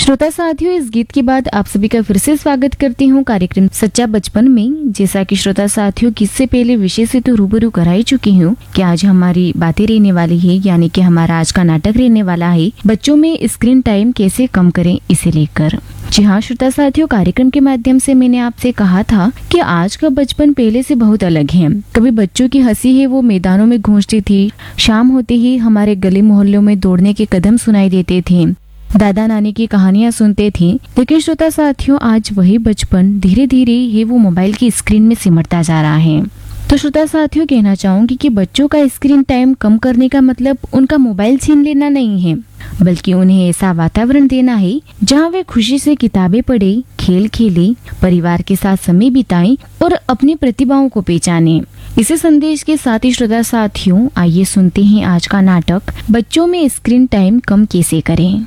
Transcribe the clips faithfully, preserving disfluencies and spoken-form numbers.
श्रोता साथियों, इस गीत के बाद आप सभी का फिर से स्वागत करती हूँ कार्यक्रम सच्चा बचपन में। जैसा कि श्रोता साथियों किससे पहले विषय से तो रूबरू कराई चुकी हूँ कि आज हमारी बातें रहने वाली है, यानी कि हमारा आज का नाटक रहने वाला है बच्चों में स्क्रीन टाइम कैसे कम करें इसे लेकर। जी हाँ श्रोता साथियों, कार्यक्रम के माध्यम से मैंने आपसे कहा था कि आज का बचपन पहले से बहुत अलग है। कभी बच्चों की हंसी है वो मैदानों में गूंजती थी, शाम होते ही हमारे गली मोहल्लों में दौड़ने के कदम सुनाई देते थे, दादा नानी की कहानियां सुनते थे। लेकिन श्रोता साथियों आज वही बचपन धीरे धीरे ही वो मोबाइल की स्क्रीन में सिमटता जा रहा है। तो श्रोता साथियों कहना चाहूंगी कि बच्चों का स्क्रीन टाइम कम करने का मतलब उनका मोबाइल छीन लेना नहीं है, बल्कि उन्हें ऐसा वातावरण देना है जहां वे खुशी से किताबें पढ़े, खेल खेले, परिवार के साथ समय बिताएं और अपनी प्रतिभाओं को पहचाने। इसी संदेश के साथ ही श्रोता साथियों आइए सुनते हैं आज का नाटक बच्चों में स्क्रीन टाइम कम कैसे करें।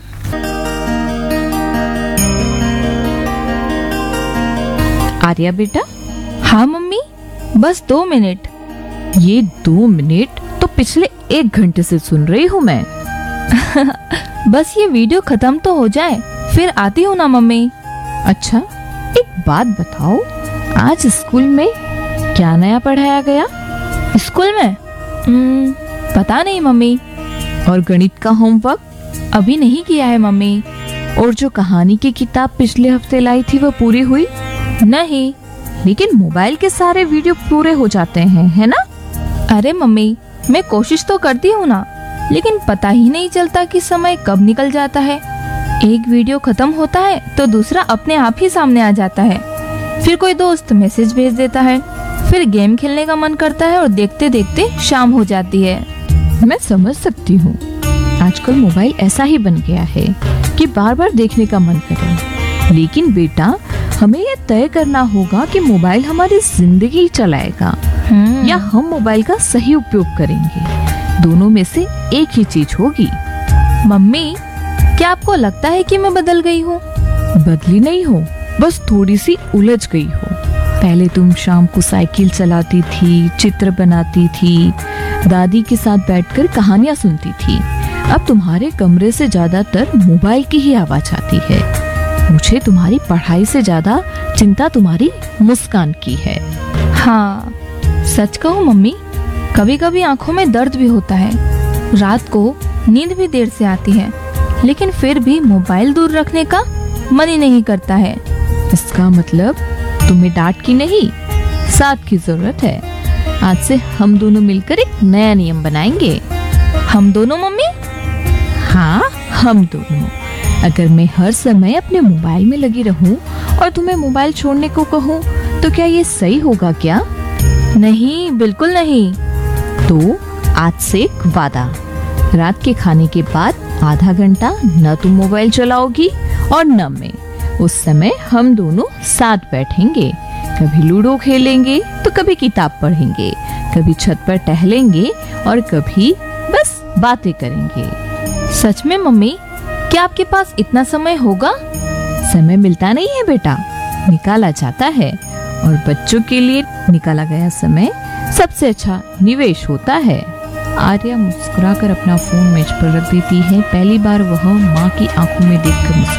आर्या बेटा। हाँ मम्मी, बस दो मिनट। ये दो मिनट तो पिछले एक घंटे से सुन रही हूँ मैं। बस ये वीडियो खत्म तो हो जाए फिर आती हूँ ना मम्मी। अच्छा एक बात बताओ, आज स्कूल में क्या नया पढ़ाया गया? स्कूल में हम्म, पता नहीं मम्मी। और गणित का होमवर्क? अभी नहीं किया है मम्मी। और जो कहानी की किताब पिछले हफ्ते लाई थी वो पूरी हुई? नहीं। लेकिन मोबाइल के सारे वीडियो पूरे हो जाते हैं, है ना? अरे मम्मी, मैं कोशिश तो करती हूँ ना, लेकिन पता ही नहीं चलता कि समय कब निकल जाता है। एक वीडियो खत्म होता है तो दूसरा अपने आप ही सामने आ जाता है। फिर कोई दोस्त मैसेज भेज देता है, फिर गेम खेलने का मन करता है और देखते देखते शाम हो जाती है। मैं समझ सकती हूँ, आजकल मोबाइल ऐसा ही बन गया है कि बार बार देखने का मन करे। लेकिन बेटा हमें ये तय करना होगा कि मोबाइल हमारी जिंदगी चलाएगा या हम मोबाइल का सही उपयोग करेंगे। दोनों में से एक ही चीज होगी। मम्मी, क्या आपको लगता है कि मैं बदल गई हूँ? बदली नहीं हो, बस थोड़ी सी उलझ गई हो। पहले तुम शाम को साइकिल चलाती थी, चित्र बनाती थी, दादी के साथ बैठकर कहानियां सुनती थी। अब तुम्हारे कमरे से ज्यादातर मोबाइल की ही आवाज आती है। मुझे तुम्हारी पढ़ाई से ज्यादा चिंता तुम्हारी मुस्कान की है। हाँ सच कहूँ मम्मी, कभी कभी आंखों में दर्द भी होता है, रात को नींद भी देर से आती है, लेकिन फिर भी मोबाइल दूर रखने का मन ही नहीं करता है। इसका मतलब तुम्हें डांट की नहीं, साथ की जरूरत है। आज से हम दोनों मिलकर एक नया नियम बनाएंगे। हम दोनों मम्मी? हाँ हम दोनों। अगर मैं हर समय अपने मोबाइल में लगी रहूं और तुम्हें मोबाइल छोड़ने को कहूं तो क्या ये सही होगा क्या? नहीं, बिल्कुल नहीं। तो आज से एक वादा, रात के खाने के बाद आधा घंटा न तुम मोबाइल चलाओगी और न मैं। उस समय हम दोनों साथ बैठेंगे, कभी लूडो खेलेंगे तो कभी किताब पढ़ेंगे, कभी छत पर टहलेंगे और कभी बस बातें करेंगे। सच में मम्मी, क्या आपके पास इतना समय होगा? समय मिलता नहीं है बेटा, निकाला जाता है। और बच्चों के लिए निकाला गया समय सबसे अच्छा निवेश होता है। आर्या मुस्कुराकर अपना फोन मेज पर रख देती है। पहली बार वह माँ की आंखों में देखकर